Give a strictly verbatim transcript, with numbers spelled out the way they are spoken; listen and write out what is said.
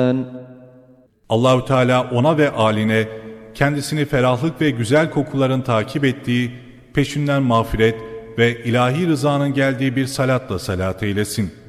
Allahü Teala ona ve âline kendisini ferahlık ve güzel kokuların takip ettiği, peşinden mağfiret ve ilahi rızanın geldiği bir salatla salat eylesin.